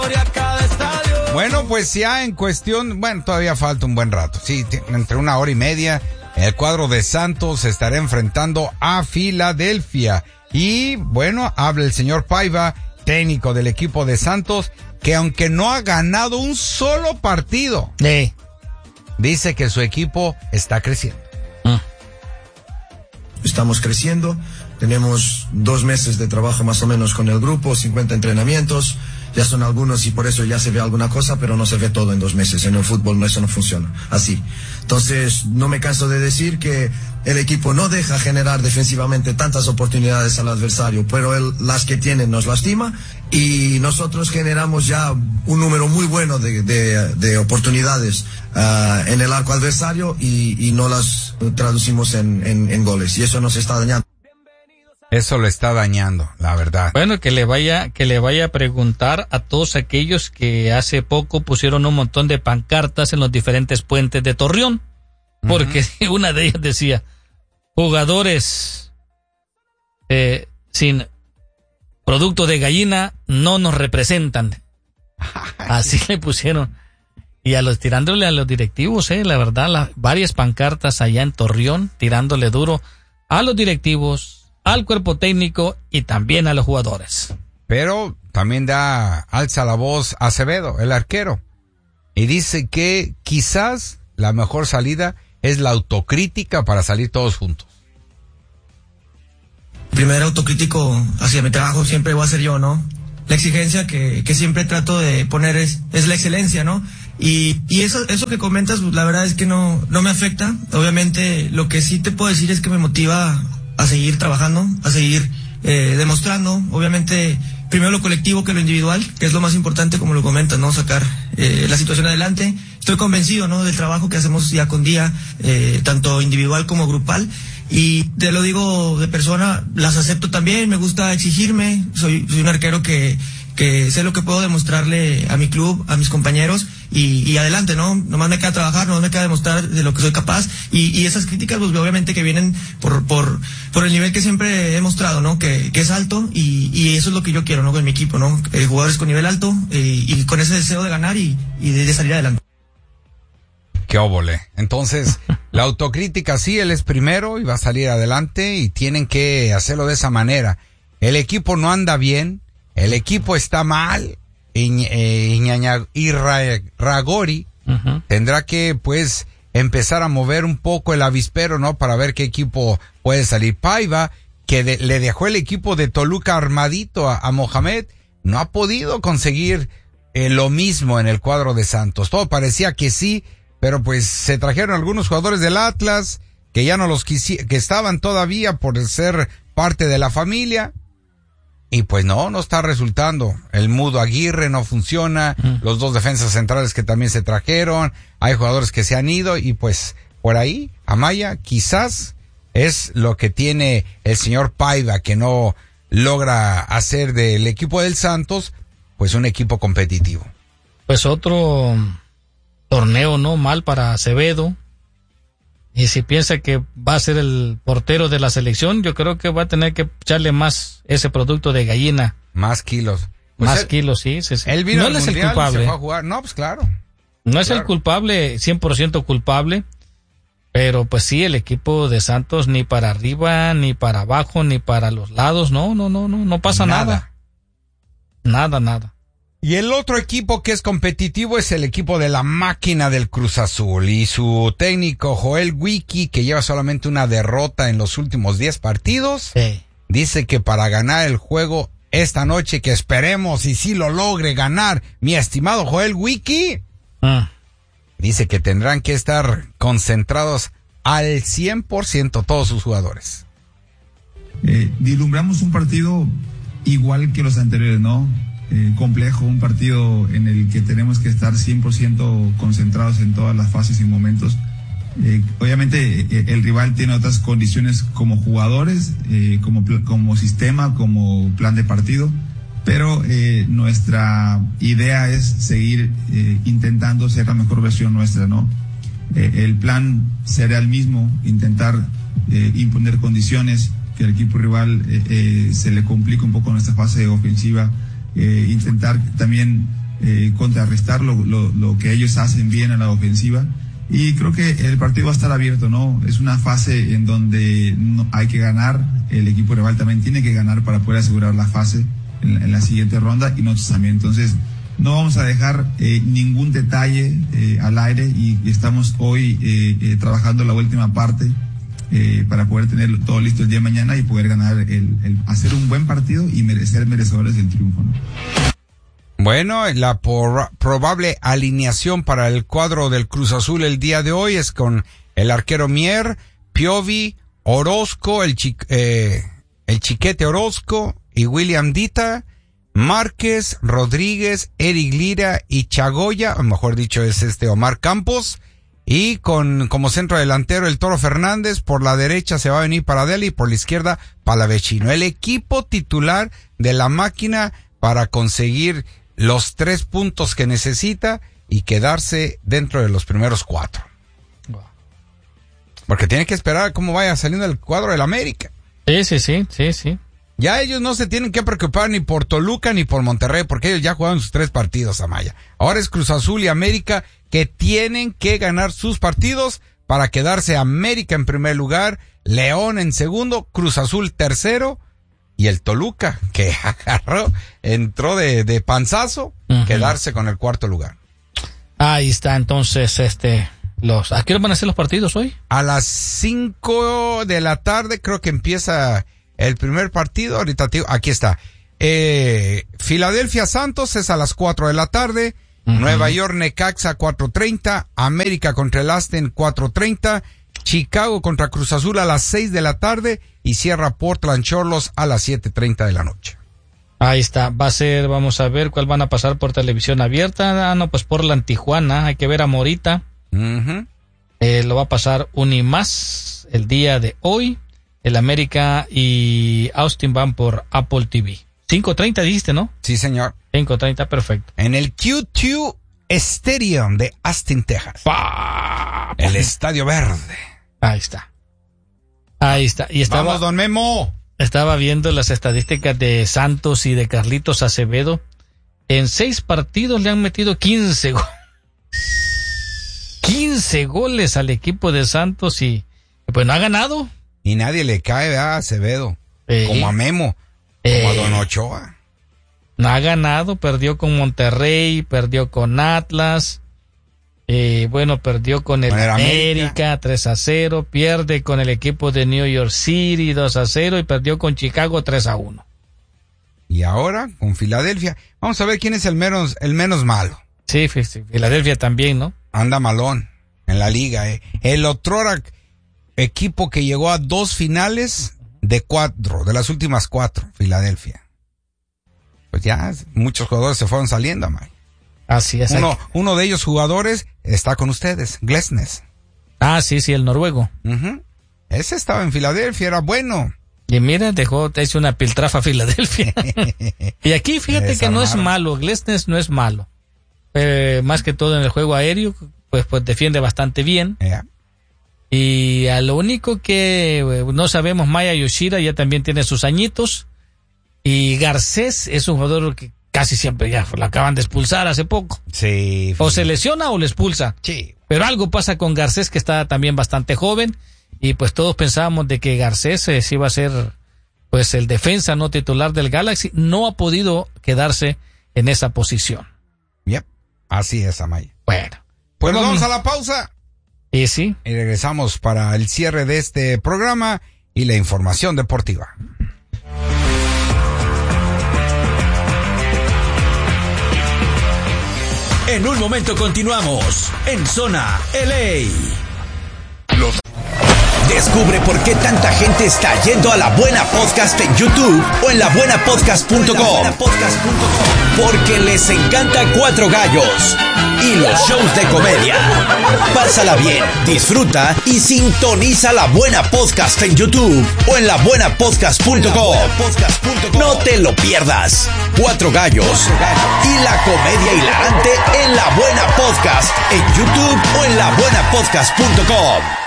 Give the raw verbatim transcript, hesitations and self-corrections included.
Bueno, pues ya en cuestión, bueno, todavía falta un buen rato, sí, entre una hora y media, el cuadro de Santos se estará enfrentando a Filadelfia. Y bueno, habla el señor Paiva, técnico del equipo de Santos, que aunque no ha ganado un solo partido, sí, dice que su equipo está creciendo. Mm. Estamos creciendo, tenemos dos meses de trabajo más o menos con el grupo, cincuenta entrenamientos, ya son algunos y por eso ya se ve alguna cosa, pero no se ve todo en dos meses. En el fútbol no, eso no funciona así. Entonces, no me canso de decir que el equipo no deja generar defensivamente tantas oportunidades al adversario, pero él, las que tiene nos lastima y nosotros generamos ya un número muy bueno de, de, de oportunidades uh, en el arco adversario y, y no las traducimos en, en, en goles y eso nos está dañando. Eso lo está dañando, la verdad. Bueno, que le vaya, que le vaya a preguntar a todos aquellos que hace poco pusieron un montón de pancartas en los diferentes puentes de Torreón, porque uh-huh. una de ellas decía, jugadores eh, sin producto de gallina no nos representan. Así le pusieron. Y a los, tirándole a los directivos, eh, la verdad, la, varias pancartas allá en Torreón, tirándole duro a los directivos, al cuerpo técnico y también a los jugadores. Pero también da, alza la voz Acevedo, el arquero, y dice que quizás la mejor salida es la autocrítica para salir todos juntos. Primer autocrítico hacia mi trabajo siempre voy a ser yo, ¿no? La exigencia que, que siempre trato de poner es, es la excelencia, ¿no? Y, y eso, eso que comentas, pues, la verdad es que no, no me afecta. Obviamente, lo que sí te puedo decir es que me motiva a seguir trabajando, a seguir eh, demostrando, obviamente, primero lo colectivo que lo individual, que es lo más importante, como lo comentas, ¿no? Sacar eh, la situación adelante. Estoy convencido, ¿no? Del trabajo que hacemos día con día, eh, tanto individual como grupal. Y te lo digo de persona, las acepto también, me gusta exigirme, soy, soy un arquero que, que sé lo que puedo demostrarle a mi club, a mis compañeros, y, y adelante, ¿no? Nomás me queda trabajar, nomás me queda demostrar de lo que soy capaz, y, y esas críticas, pues obviamente que vienen por, por, por el nivel que siempre he mostrado, ¿no? Que, que es alto, y, y eso es lo que yo quiero, ¿no? Con mi equipo, ¿no? Eh, jugadores con nivel alto, eh, y con ese deseo de ganar y, y de, de salir adelante. Qué óvole. Entonces, la autocrítica sí, él es primero y va a salir adelante y tienen que hacerlo de esa manera. El equipo no anda bien, el equipo está mal, y, eh, y Ragori uh-huh. tendrá que, pues, empezar a mover un poco el avispero, ¿no? Para ver qué equipo puede salir. Paiva, que de, le dejó el equipo de Toluca armadito a, a Mohamed, no ha podido conseguir eh, lo mismo en el cuadro de Santos. Todo parecía que sí, pero pues se trajeron algunos jugadores del Atlas que ya no los quisieron, que estaban todavía por ser parte de la familia y pues no, no está resultando. El Mudo Aguirre no funciona, mm. los dos defensas centrales que también se trajeron, hay jugadores que se han ido y pues por ahí, Amaya, quizás es lo que tiene el señor Paiva, que no logra hacer del equipo del Santos pues un equipo competitivo. Pues otro torneo no mal para Acevedo, y si piensa que va a ser el portero de la selección, yo creo que va a tener que echarle más ese producto de gallina, más kilos, pues más él, kilos, sí, sí, sí. Él vino no al es mundial, el culpable, se fue a jugar. No, pues claro, no es claro. el culpable, cien por ciento culpable, pero pues sí, el equipo de Santos ni para arriba, ni para abajo, ni para los lados, no, no, no, no, no pasa nada, nada, nada. nada. Y el otro equipo que es competitivo es el equipo de la máquina del Cruz Azul y su técnico Joel Wiki, que lleva solamente una derrota en los últimos diez partidos, sí. dice que para ganar el juego esta noche, que esperemos y si lo logre ganar, mi estimado Joel Wiki, ah. dice que tendrán que estar concentrados al cien por ciento todos sus jugadores. Eh, vislumbramos un partido igual que los anteriores, ¿no? Eh, complejo, un partido en el que tenemos que estar cien por ciento concentrados en todas las fases y momentos. Eh, obviamente eh, el rival tiene otras condiciones como jugadores, eh, como, como sistema, como plan de partido, pero eh, nuestra idea es seguir eh, intentando ser la mejor versión nuestra, ¿no? Eh, el plan será el mismo, intentar eh, imponer condiciones, que el equipo rival eh, eh, se le complique un poco nuestra fase ofensiva. Eh, intentar también eh, contrarrestar lo, lo, lo que ellos hacen bien a la ofensiva. Y creo que el partido va a estar abierto, ¿no? Es una fase en donde no, hay que ganar, el equipo rival también tiene que ganar para poder asegurar la fase en, en la siguiente ronda y nosotros también. Entonces, no vamos a dejar eh, ningún detalle eh, al aire y, y estamos hoy eh, eh, trabajando la última parte eh, para poder tener todo listo el día de mañana y poder ganar, el, el hacer un buen partido y merecer merecedores del triunfo, ¿no? Bueno, la por, probable alineación para el cuadro del Cruz Azul el día de hoy es con el arquero Mier, Piovi, Orozco, el, chi, eh, el Chiquete Orozco y William Dita, Márquez, Rodríguez, Eric Lira y Chagoya, o mejor dicho es este Omar Campos, y con como centro delantero el Toro Fernández, por la derecha se va a venir Paradela y por la izquierda Palavecino. El equipo titular de la máquina para conseguir los tres puntos que necesita y quedarse dentro de los primeros cuatro. Porque tiene que esperar cómo vaya saliendo el cuadro del América. Sí, sí, sí, sí, sí. Ya ellos no se tienen que preocupar ni por Toluca ni por Monterrey, porque ellos ya jugaron sus tres partidos, Amaya. Ahora es Cruz Azul y América que tienen que ganar sus partidos para quedarse América en primer lugar, León en segundo, Cruz Azul tercero, y el Toluca, que agarró, entró de, de panzazo, uh-huh. quedarse con el cuarto lugar. Ahí está, entonces, este, los, ¿a qué hora van a ser los partidos hoy? A las cinco de la tarde creo que empieza el primer partido. Ahorita, tío, aquí está. Eh, Filadelfia Santos es a las cuatro de la tarde, uh-huh. Nueva York Necaxa cuatro treinta, América contra el Aston cuatro treinta, Chicago contra Cruz Azul a las seis de la tarde y cierra Portland Cholos a las siete treinta de la noche. Ahí está, va a ser, vamos a ver cuál van a pasar por televisión abierta. Ah, no, pues Portland Tijuana, hay que ver a Morita. Uh-huh. Eh, lo va a pasar Unimás el día de hoy. El América y Austin van por Apple T V. cinco treinta dijiste, ¿no? Sí, señor. cinco treinta, perfecto. En el Q dos Stadium de Austin, Texas. ¡Pah! El Estadio Verde. Ahí está. Ahí está. Y estaba, Vamos, don Memo. Estaba viendo las estadísticas de Santos y de Carlitos Acevedo. En seis partidos le han metido quince goles. quince goles al equipo de Santos y pues no ha ganado. Y nadie le cae a Acevedo. Eh, como a Memo. eh, como a Don Ochoa. No ha ganado, perdió con Monterrey, perdió con Atlas. Eh, bueno, perdió con el, con el América, América tres a cero, pierde con el equipo de New York City dos a cero y perdió con Chicago tres a uno. Y ahora con Filadelfia, vamos a ver quién es el menos el menos malo. Sí, sí, Filadelfia también, ¿no? Anda malón en la liga, eh. El otrora equipo que llegó a dos finales de cuatro, de las últimas cuatro, Filadelfia. Pues ya muchos jugadores se fueron saliendo, Mike. Así es. Uno, uno de ellos jugadores está con ustedes, Glesnes. Ah, sí, sí, el noruego. Uh-huh. Ese estaba en Filadelfia, era bueno. Y mira, dejó, te hizo una piltrafa a Filadelfia. Y aquí fíjate que no es malo, Glesnes no es malo. Eh, más que todo en el juego aéreo, pues, pues defiende bastante bien. Yeah. Y a lo único que eh, no sabemos, Maya Yoshida ya también tiene sus añitos. Y Garcés es un jugador que casi siempre ya lo acaban de expulsar hace poco. Sí. O se lesiona o le expulsa. Sí. Pero algo pasa con Garcés, que está también bastante joven. Y pues todos pensábamos de que Garcés eh, sí iba a ser pues el defensa no titular del Galaxy. No ha podido quedarse en esa posición. Yep. Así es, Amaya. Bueno. Pues vamos, vamos a la pausa. Y sí. Y regresamos para el cierre de este programa y la información deportiva. En un momento continuamos en Zona L A. Los... Descubre por qué tanta gente está yendo a La Buena Podcast en YouTube o en la buena podcast punto com. Porque les encanta Cuatro Gallos y los shows de comedia. Pásala bien, disfruta y sintoniza La Buena Podcast en YouTube o en la buena podcast punto com. No te lo pierdas. Cuatro Gallos y la comedia hilarante en La Buena Podcast en YouTube o en la buena podcast punto com.